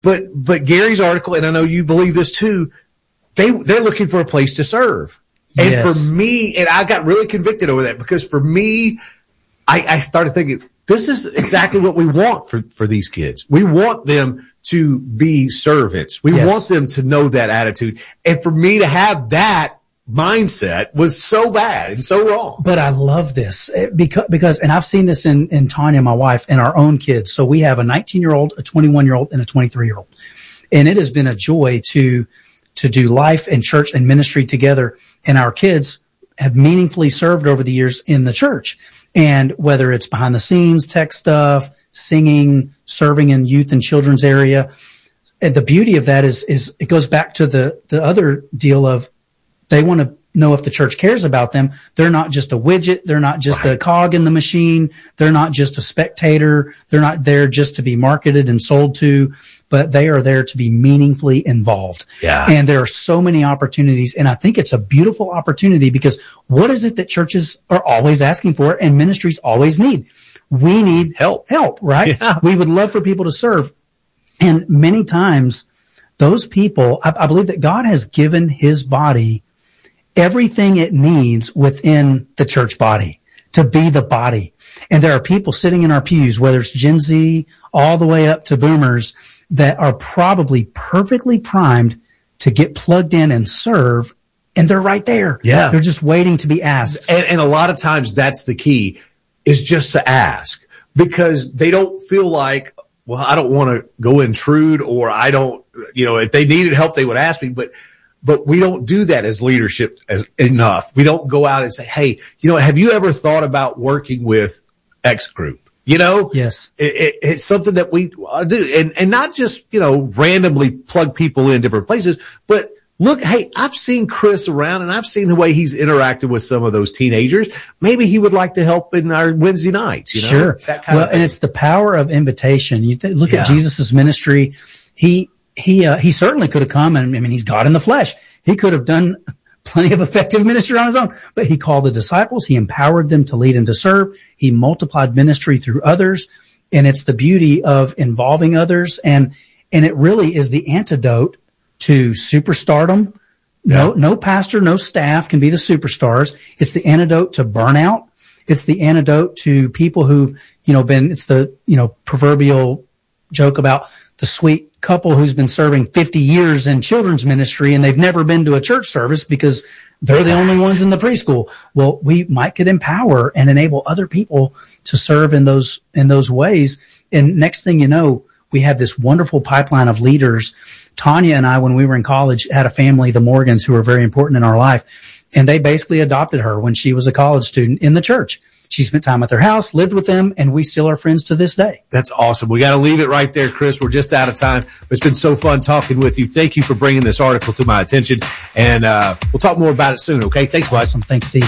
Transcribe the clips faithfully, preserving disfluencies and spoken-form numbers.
But, but Gary's article, and I know you believe this too, they, they're looking for a place to serve. And yes. for me, and I got really convicted over that because for me, I, I started thinking, this is exactly what we want for, for these kids. We want them to be servants. We yes. want them to know that attitude. And for me to have that mindset was so bad and so wrong. But I love this because, because, and I've seen this in, in Tanya, my wife, and our own kids. So we have a nineteen year old, a twenty-one year old, and a twenty-three year old. And it has been a joy to, to do life and church and ministry together. And our kids have meaningfully served over the years in the church. And whether it's behind the scenes, tech stuff, singing, serving in youth and children's area. And the beauty of that is, is it goes back to the, the other deal of, they want to know if the church cares about them. They're not just a widget. They're not just right. a cog in the machine. They're not just a spectator. They're not there just to be marketed and sold to, but they are there to be meaningfully involved. Yeah. And there are so many opportunities. And I think it's a beautiful opportunity because what is it that churches are always asking for and ministries always need? We need help, help, right? Yeah. We would love for people to serve. And many times those people, I, I believe that God has given his body everything it needs within the church body to be the body. And there are people sitting in our pews, whether it's Gen Z all the way up to boomers, that are probably perfectly primed to get plugged in and serve. And they're right there. Yeah. They're just waiting to be asked. And, and a lot of times that's the key is just to ask because they don't feel like, well, I don't want to go intrude or I don't, you know, if they needed help, they would ask me, but But we don't do that as leadership as enough. We don't go out and say, hey, you know, have you ever thought about working with X group? You know? Yes. It, it, it's something that we do. And, and not just, you know, randomly plug people in different places, but look, hey, I've seen Chris around and I've seen the way he's interacted with some of those teenagers. Maybe he would like to help in our Wednesday nights, you know? Sure. That kind well, of thing. And it's the power of invitation. You th- look yeah. at Jesus' ministry. He, He, uh, he certainly could have come and, I mean, he's God in the flesh. He could have done plenty of effective ministry on his own, but he called the disciples. He empowered them to lead and to serve. He multiplied ministry through others. And it's the beauty of involving others. And, and it really is the antidote to superstardom. Yeah. No, no pastor, no staff can be the superstars. It's the antidote to burnout. It's the antidote to people who've, you know, been, it's the, you know, proverbial joke about the sweet couple who's been serving fifty years in children's ministry and they've never been to a church service because they're the only ones in the preschool. Well, we might could empower and enable other people to serve in those, in those ways. And next thing you know, we have this wonderful pipeline of leaders. Tanya and I, when we were in college, had a family, the Morgans, who were very important in our life. And they basically adopted her when she was a college student in the church. She spent time at their house, lived with them, and we still are friends to this day. That's awesome. We got to leave it right there, Chris. We're just out of time. It's been so fun talking with you. Thank you for bringing this article to my attention, and uh we'll talk more about it soon, okay? Thanks, bud. Awesome. Thanks, Steve.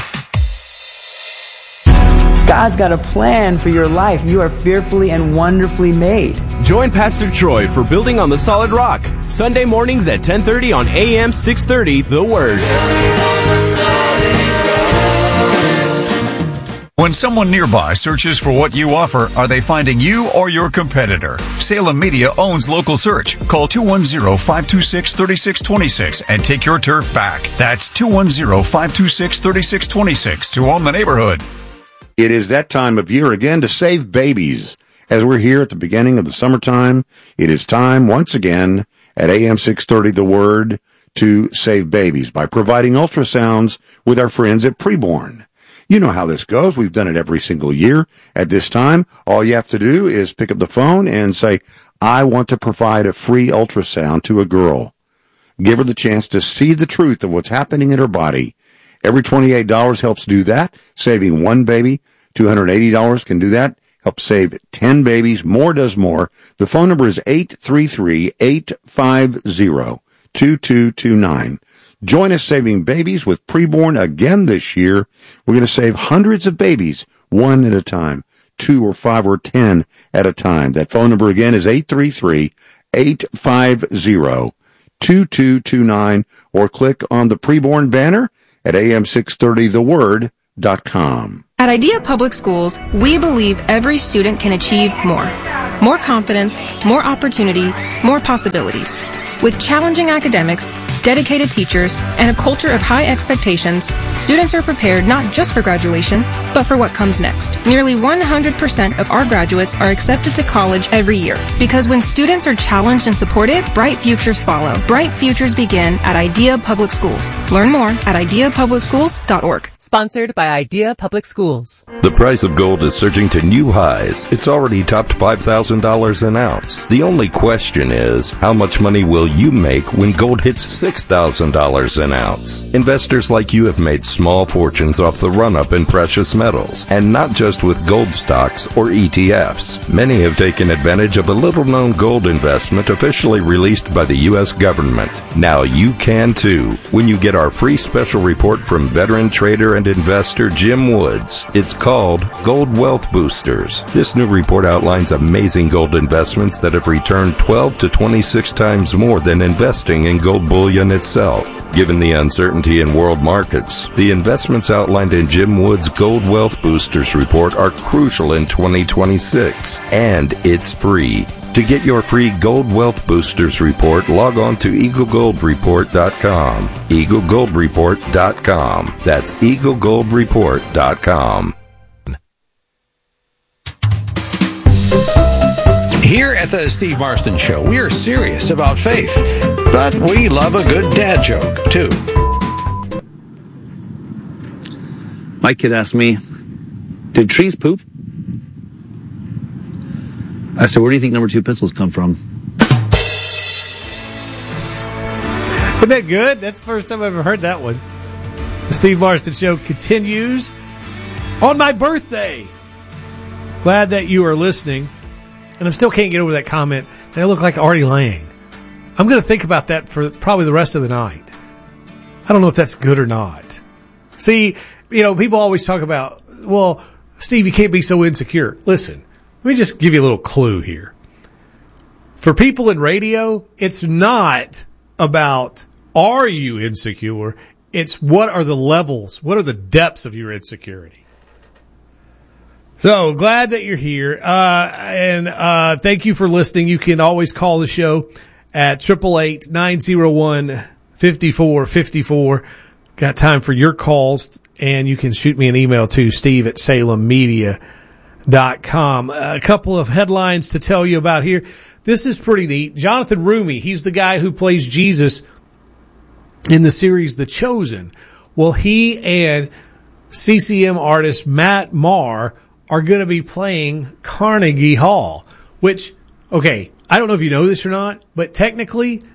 God's got a plan for your life. You are fearfully and wonderfully made. Join Pastor Troy for Building on the Solid Rock, Sunday mornings at ten thirty on A M six thirty, The Word. When someone nearby searches for what you offer, are they finding you or your competitor? Salem Media owns Local Search. Call two one zero, five two six, three six two six and take your turf back. That's two one zero, five two six, three six two six to own the neighborhood. It is that time of year again to save babies. As we're here at the beginning of the summertime, it is time once again at A M six thirty The Word to save babies by providing ultrasounds with our friends at Preborn. You know how this goes. We've done it every single year. At this time, all you have to do is pick up the phone and say, I want to provide a free ultrasound to a girl. Give her the chance to see the truth of what's happening in her body. Every twenty-eight dollars helps do that. Saving one baby, two hundred eighty dollars can do that. Helps save ten babies. More does more. The phone number is eight three three, eight five zero, two two two nine. Join us saving babies with Preborn again this year. We're going to save hundreds of babies, one at a time, two or five or ten at a time. That phone number again is eight three three, eight five zero, two two two nine, or click on the Preborn banner at A M six thirty the word dot com. At Idea Public Schools, we believe every student can achieve more. more confidence, more opportunity, more possibilities. With challenging academics, dedicated teachers, and a culture of high expectations, students are prepared not just for graduation, but for what comes next. Nearly one hundred percent of our graduates are accepted to college every year. Because when students are challenged and supported, bright futures follow. Bright futures begin at IDEA Public Schools. Learn more at idea public schools dot org. Sponsored by IDEA Public Schools. The price of gold is surging to new highs. It's already topped five thousand dollars an ounce. The only question is, how much money will you make when gold hits six thousand dollars an ounce? Investors like you have made small fortunes off the run-up in precious metals, and not just with gold stocks or E T Fs. Many have taken advantage of a little-known gold investment officially released by the U S government. Now you can too, when you get our free special report from veteran trader and investor Jim Woods. It's called Gold Wealth Boosters. This new report outlines amazing gold investments that have returned twelve to twenty-six times more than investing in gold bullion itself. Given the uncertainty in world markets, the investments outlined in Jim Woods' Gold Wealth Boosters report are crucial in twenty twenty-six, and it's free. To get your free Gold Wealth Boosters report, log on to eagle gold report dot com. eagle gold report dot com. That's eagle gold report dot com. Here at the Steve Marston Show, we are serious about faith, but we love a good dad joke, too. My kid asked me, did trees poop? I said, where do you think number two pencils come from? Isn't that good? That's the first time I've ever heard that one. The Steve Marston Show continues on my birthday. Glad that you are listening. And I still can't get over that comment. They look like Artie Lang. I'm going to think about that for probably the rest of the night. I don't know if that's good or not. See, you know, people always talk about, well, Steve, you can't be so insecure. Listen. Let me just give you a little clue here. For people in radio, it's not about are you insecure, it's what are the levels, what are the depths of your insecurity. So glad that you're here, uh, and uh, thank you for listening. You can always call the show at eight eight eight, nine oh one, five four five four. Got time for your calls, and you can shoot me an email to Steve at Salem Media. Dot com. A couple of headlines to tell you about here. This is pretty neat. Jonathan Roumie, he's the guy who plays Jesus in the series The Chosen. Well, he and C C M artist Matt Maher are going to be playing Carnegie Hall, which, okay, I don't know if you know this or not, but technically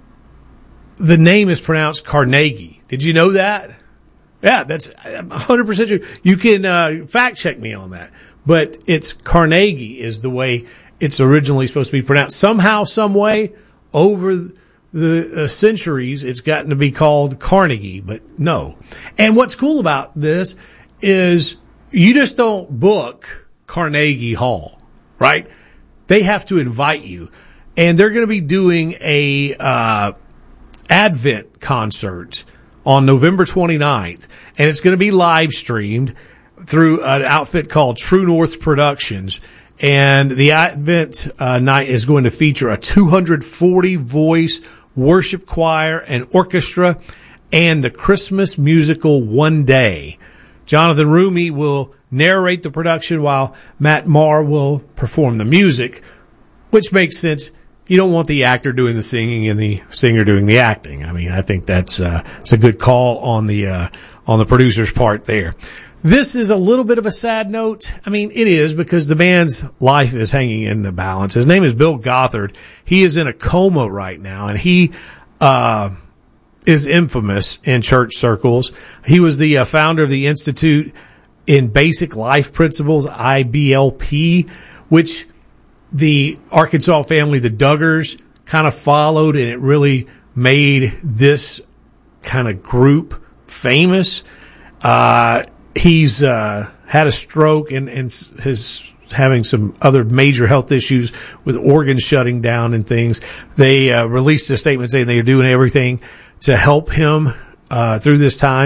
the name is pronounced Carnegie. Did you know that? Yeah, that's one hundred percent true. You can uh, fact check me on that. But it's Carnegie is the way it's originally supposed to be pronounced. Somehow, some way, over the uh, centuries, it's gotten to be called Carnegie, but no. And what's cool about this is you just don't book Carnegie Hall, right? They have to invite you. And they're going to be doing a uh, Advent concert on November twenty-ninth, and it's going to be live streamed through an outfit called True North Productions. And the Advent uh, night is going to feature a two hundred forty voice worship choir and orchestra and the Christmas musical One Day. Jonathan Roumie will narrate the production while Matt Maher will perform the music, which makes sense. You don't want the actor doing the singing and the singer doing the acting. I mean, I think that's uh, it's a good call on the uh, on the producer's part there. This is a little bit of a sad note. I mean, it is because the man's life is hanging in the balance. His name is Bill Gothard. He is in a coma right now, and he uh is infamous in church circles. He was the uh, founder of the Institute in Basic Life Principles, I B L P, which the Arkansas family, the Duggars, kind of followed, and it really made this kind of group famous. Uh He's uh, had a stroke and, and is having some other major health issues with organs shutting down and things. They uh, released a statement saying they are doing everything to help him uh, through this time.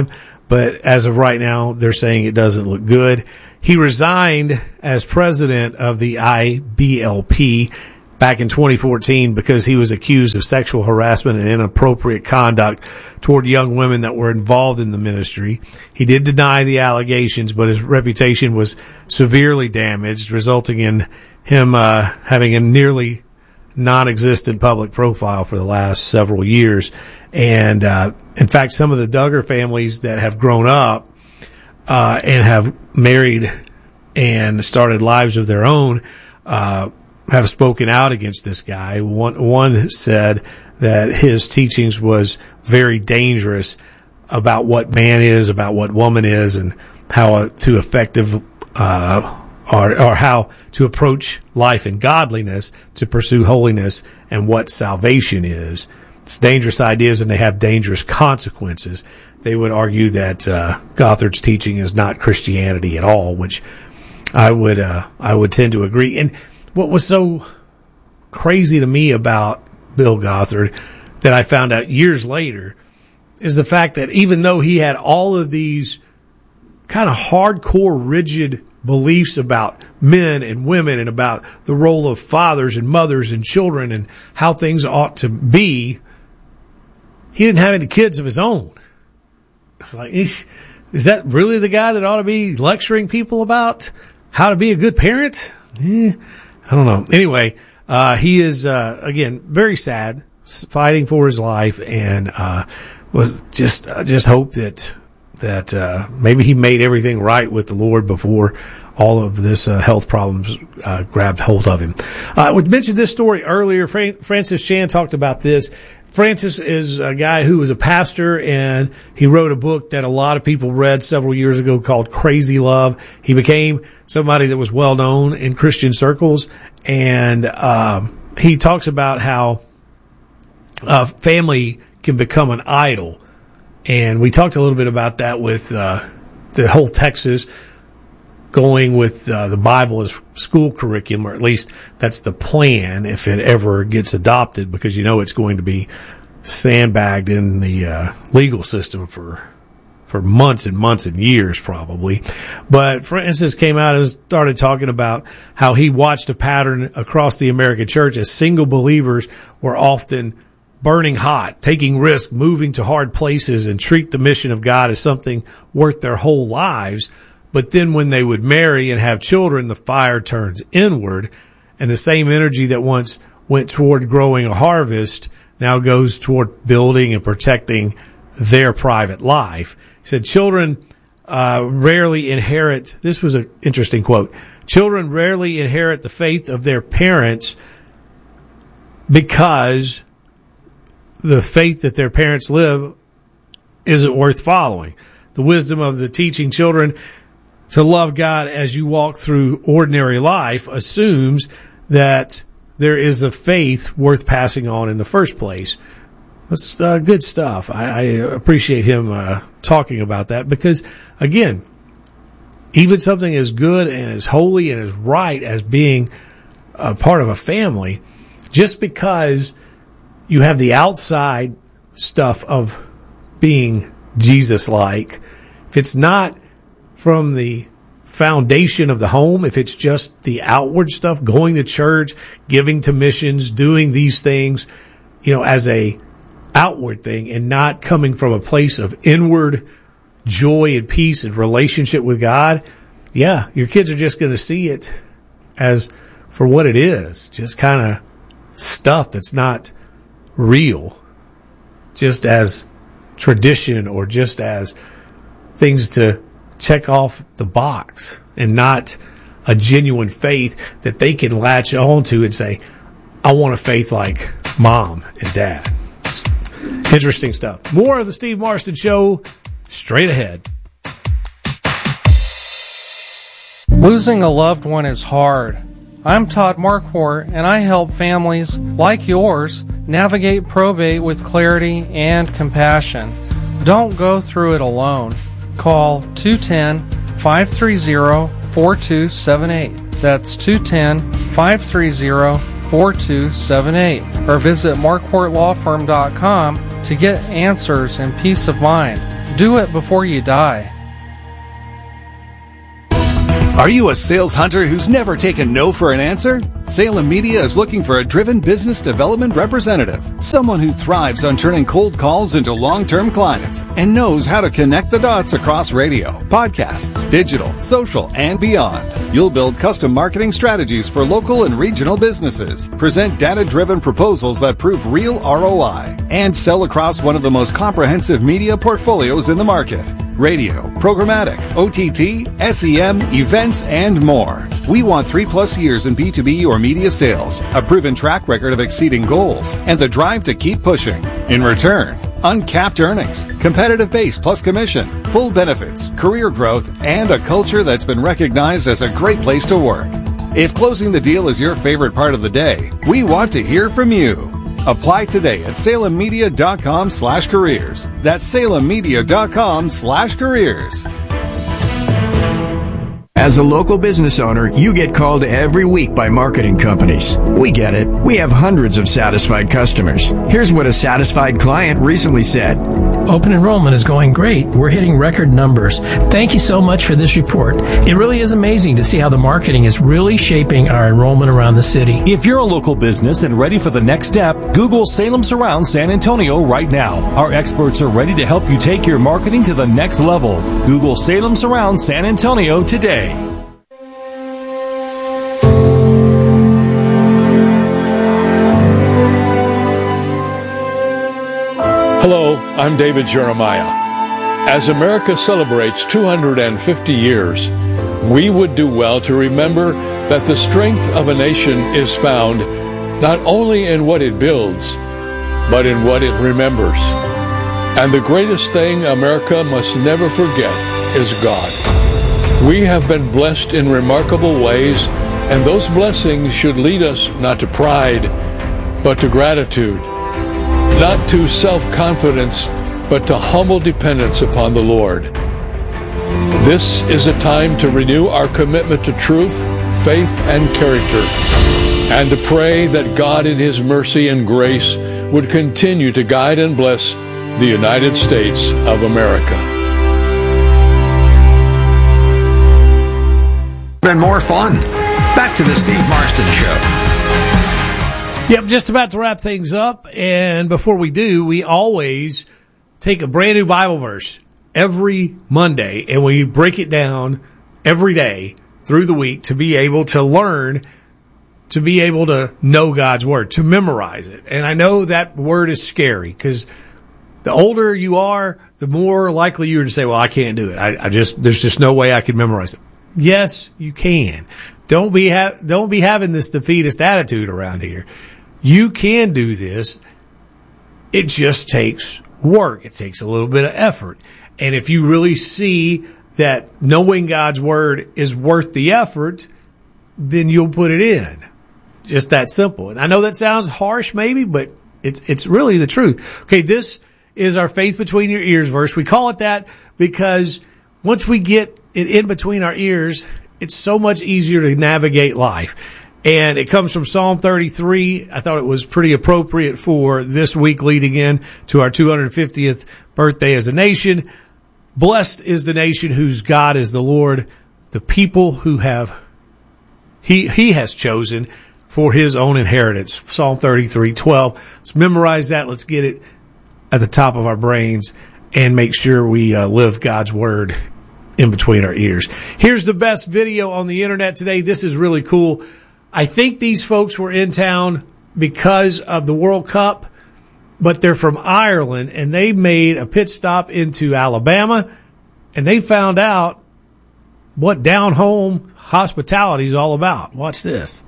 but as of right now, they're saying it doesn't look good. He resigned as president of the I B L P back in twenty fourteen because he was accused of sexual harassment and inappropriate conduct toward young women that were involved in the ministry. He did deny the allegations, but his reputation was severely damaged, resulting in him uh, having a nearly non-existent public profile for the last several years. And uh, in fact, some of the Duggar families that have grown up uh, and have married and started lives of their own uh, have spoken out against this guy. One, one said that his teachings was very dangerous about what man is, about what woman is, and how uh, to effective uh, or, or how to approach life in godliness, to pursue holiness, and what salvation is. It's dangerous ideas, and they have dangerous consequences. They would argue that uh, Gothard's teaching is not Christianity at all, which I would uh, I would tend to agree. And what was so crazy to me about Bill Gothard that I found out years later is the fact that even though he had all of these kind of hardcore, rigid beliefs about men and women and about the role of fathers and mothers and children and how things ought to be, he didn't have any kids of his own. It's like, is, is that really the guy that ought to be lecturing people about how to be a good parent? Eh, I don't know. Anyway, uh, he is, uh, again, very sad, fighting for his life, and uh, was just uh, just hope that that uh, maybe he made everything right with the Lord before all of this uh, health problems uh, grabbed hold of him. Uh, we mentioned this story earlier. Fra- Francis Chan talked about this. Francis is a guy who was a pastor, and he wrote a book that a lot of people read several years ago called Crazy Love. He became somebody that was well known in Christian circles, and um, he talks about how uh, family can become an idol. And we talked a little bit about that with uh, the whole Texas going with uh, the Bible as school curriculum, or at least that's the plan if it ever gets adopted, because you know it's going to be sandbagged in the uh, legal system for for months and months and years probably. But Francis came out and started talking about how he watched a pattern across the American church as single believers were often burning hot, taking risks, moving to hard places, and treat the mission of God as something worth their whole lives. But then when they would marry and have children, the fire turns inward, and the same energy that once went toward growing a harvest now goes toward building and protecting their private life. He said, children uh, rarely inherit, this was an interesting quote, children rarely inherit the faith of their parents because the faith that their parents live isn't worth following. The wisdom of the teaching children to love God as you walk through ordinary life assumes that there is a faith worth passing on in the first place. That's uh, good stuff. I, I appreciate him uh, talking about that because, again, even something as good and as holy and as right as being a part of a family, just because you have the outside stuff of being Jesus-like, if it's not from the foundation of the home, if it's just the outward stuff, going to church, giving to missions, doing these things, you know, as a outward thing and not coming from a place of inward joy and peace and relationship with God, yeah, your kids are just going to see it as for what it is, just kind of stuff that's not real, just as tradition or just as things to check off the box, and not a genuine faith that they can latch onto and say, I want a faith like mom and dad. Interesting stuff. More of the Steve Marston Show straight ahead. Losing a loved one is hard. I'm Todd Marquardt, and I help families like yours navigate probate with clarity and compassion. Don't go through it alone. Call two one zero, five three zero, four two seven eight. That's two one zero, five three zero, four two seven eight. Or visit marquardt law firm dot com to get answers and peace of mind. Do it before you die. Are you a sales hunter who's never taken no for an answer? Salem Media is looking for a driven business development representative, someone who thrives on turning cold calls into long-term clients and knows how to connect the dots across radio, podcasts, digital, social, and beyond. You'll build custom marketing strategies for local and regional businesses, present data-driven proposals that prove real R O I, and sell across one of the most comprehensive media portfolios in the market. Radio, programmatic, O T T, S E M, events, and more. We want three plus years in B two B or media sales, a proven track record of exceeding goals, and the drive to keep pushing. In return, uncapped earnings, competitive base plus commission, full benefits, career growth, and a culture that's been recognized as a great place to work. If closing the deal is your favorite part of the day, we want to hear from you. Apply today at salemmedia.com slash careers. That's salemmedia.com slash careers. As a local business owner, you get called every week by marketing companies. We get it. We have hundreds of satisfied customers. Here's what a satisfied client recently said. Open enrollment is going great. We're hitting record numbers. Thank you so much for this report. It really is amazing to see how the marketing is really shaping our enrollment around the city. If you're a local business and ready for the next step, Google Salem Surround San Antonio right now. Our experts are ready to help you take your marketing to the next level. Google Salem Surround San Antonio today. Hello, I'm David Jeremiah. As America celebrates two hundred fifty years, we would do well to remember that the strength of a nation is found not only in what it builds, but in what it remembers. And the greatest thing America must never forget is God. We have been blessed in remarkable ways, and those blessings should lead us not to pride, but to gratitude. Not to self-confidence, but to humble dependence upon the Lord. This is a time to renew our commitment to truth, faith, and character, and to pray that God in His mercy and grace would continue to guide and bless the United States of America. Been more fun. Back to the Steve Marston Show. Yep, just about to wrap things up. And before we do, we always take a brand new Bible verse every Monday and we break it down every day through the week to be able to learn, to be able to know God's Word, to memorize it. And I know that word is scary because the older you are, the more likely you are to say, well, I can't do it. I, I just, there's just no way I can memorize it. Yes, you can. Don't be ha- don't be having this defeatist attitude around here. You can do this. It just takes work. It takes a little bit of effort. And if you really see that knowing God's Word is worth the effort, then you'll put it in. Just that simple. And I know that sounds harsh maybe, but it's it's really the truth. Okay, this is our faith between your ears verse. We call it that because once we get it in between our ears, it's so much easier to navigate life. And it comes from Psalm thirty-three. I thought it was pretty appropriate for this week leading in to our two hundred fiftieth birthday as a nation. Blessed is the nation whose God is the Lord, the people who have he he has chosen for his own inheritance. Psalm thirty-three twelve. Let's memorize that. Let's get it at the top of our brains and make sure we uh, live God's Word in between our ears. Here's the best video on the internet today. This is really cool. I think these folks were in town because of the World Cup, but they're from Ireland, and they made a pit stop into Alabama, and they found out what down-home hospitality is all about. Watch this.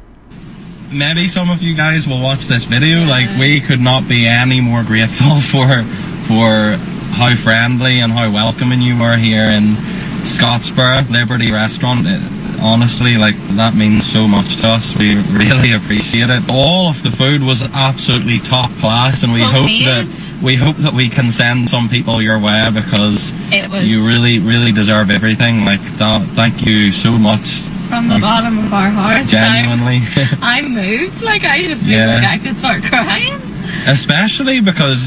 Maybe some of you guys will watch this video. Like, we could not be any more grateful for for how friendly and how welcoming you were here in Scottsboro Liberty Restaurant. It, honestly, like, that means so much to us. We really appreciate it. All of the food was absolutely top class, and we hope that we hope that we can send some people your way because it was you really, really deserve everything. Like that. Thank you so much. From the bottom of our hearts. Genuinely. I'm, I'm moved. Like, I just feel yeah. like I could start crying. Especially because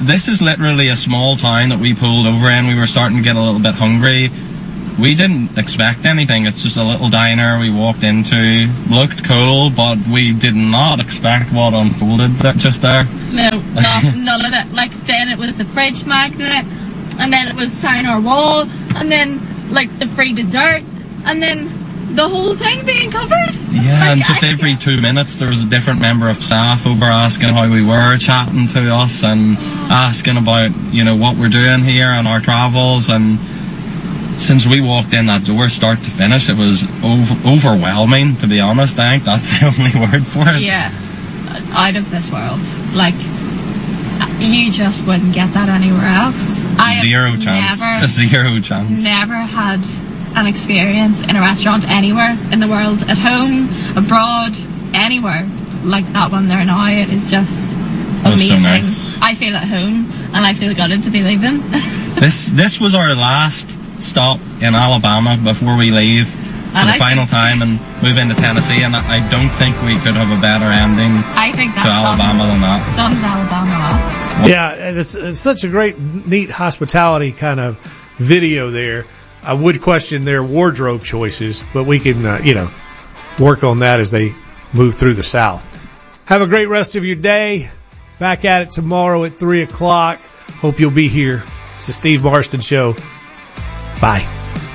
this is literally a small town that we pulled over in. We were starting to get a little bit hungry. We didn't expect anything. It's just a little diner we walked into. Looked cool, but we did not expect what unfolded there, just there. No, not, none of it. Like, then it was the fridge magnet, and then it was sign our wall, and then, like, the free dessert, and then the whole thing being covered. Yeah, like, and just I, every two minutes there was a different member of staff over asking how we were, chatting to us, and asking about, you know, what we're doing here and our travels. And since we walked in that door, start to finish, it was over- overwhelming, to be honest. I think that's the only word for it. Yeah, out of this world. Like, you just wouldn't get that anywhere else. I Zero chance. Never, Zero chance. Never had an experience in a restaurant anywhere in the world, at home, abroad, anywhere like that one there now. It is just amazing. So nice. I feel at home, and I feel gutted to be leaving. this this was our last stop in Alabama before we leave for and the I final time and move into Tennessee, and I don't think we could have a better ending I think to Alabama than that. Sums Alabama. Yeah, it's, it's such a great, neat hospitality kind of video there. I would question their wardrobe choices, but we can, uh, you know, work on that as they move through the South. Have a great rest of your day. Back at it tomorrow at three o'clock. Hope you'll be here. It's the Steve Marston Show. Bye.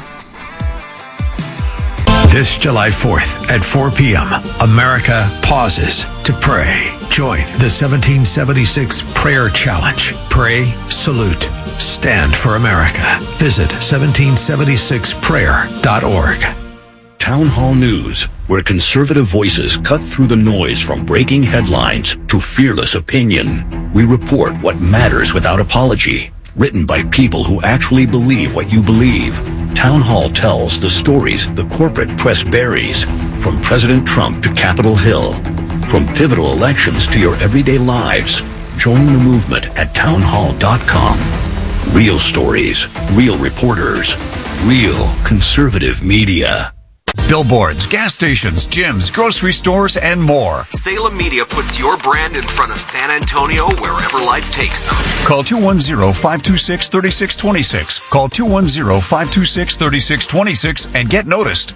This July fourth at four p.m., America pauses to pray. Join the seventeen seventy-six Prayer Challenge. Pray, salute, stand for America. Visit seventeen seventy-six prayer dot org. Town Hall News, where conservative voices cut through the noise from breaking headlines to fearless opinion. We report what matters without apology. Written by people who actually believe what you believe. Town Hall tells the stories the corporate press buries, from President Trump to Capitol Hill, from pivotal elections to your everyday lives. Join the movement at town hall dot com. Real stories, real reporters, real conservative media. Billboards, gas stations, gyms, grocery stores, and more. Salem Media puts your brand in front of San Antonio wherever life takes them. Call two one zero, five two six, three six two six. Call two one zero, five two six, three six two six and get noticed.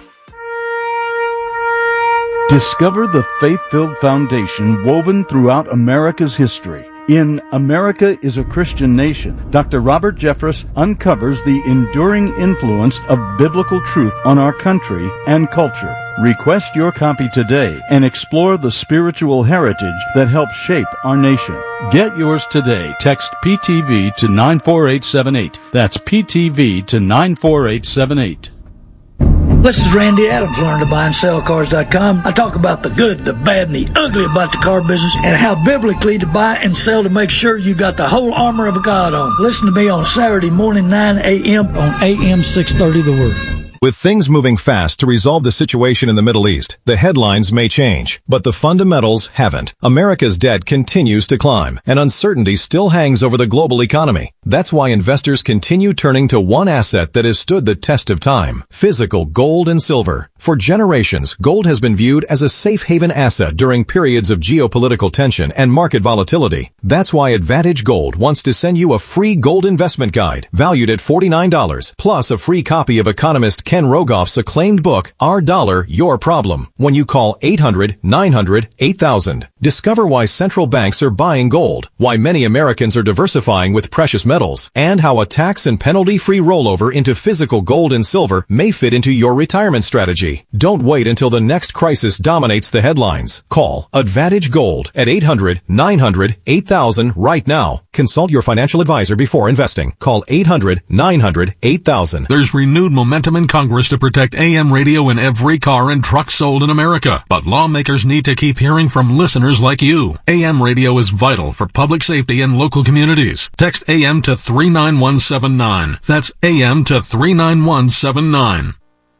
Discover the faith-filled foundation woven throughout America's history. In America is a Christian Nation, Doctor Robert Jeffress uncovers the enduring influence of biblical truth on our country and culture. Request your copy today and explore the spiritual heritage that helped shape our nation. Get yours today. Text P T V to nine four eight seven eight. That's P T V to nine four eight seven eight. This is Randy Adams, learn to buy and sell cars dot com. I talk about the good, the bad, and the ugly about the car business and how biblically to buy and sell to make sure you got the whole armor of God on. Listen to me on Saturday morning, nine a.m. on A M six thirty The Word. With things moving fast to resolve the situation in the Middle East, the headlines may change, but the fundamentals haven't. America's debt continues to climb, and uncertainty still hangs over the global economy. That's why investors continue turning to one asset that has stood the test of time: physical gold and silver. For generations, gold has been viewed as a safe haven asset during periods of geopolitical tension and market volatility. That's why Advantage Gold wants to send you a free gold investment guide valued at forty-nine dollars, plus a free copy of economist Ken Rogoff's acclaimed book, Our Dollar, Your Problem, when you call eight hundred, nine hundred, eight thousand. Discover why central banks are buying gold, why many Americans are diversifying with precious metals, and how a tax and penalty-free rollover into physical gold and silver may fit into your retirement strategy. Don't wait until the next crisis dominates the headlines. Call Advantage Gold at eight hundred, nine hundred, eight thousand right now. Consult your financial advisor before investing. Call eight hundred, nine hundred, eight thousand. There's renewed momentum in Congress to protect A M radio in every car and truck sold in America. But lawmakers need to keep hearing from listeners like you. A M radio is vital for public safety and local communities. Text A M to three nine one seven nine. That's A M to three nine one seven nine.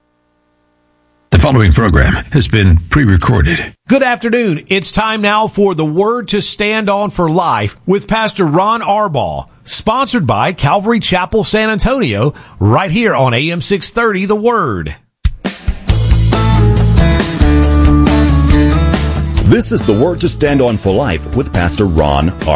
The following program has been pre-recorded. Good afternoon. It's time now for the Word to Stand On for Life with Pastor Ron Arbaugh, sponsored by Calvary Chapel, San Antonio, right here on A M six thirty, The Word. This is the Word to Stand On for Life with Pastor Ron Arbaugh.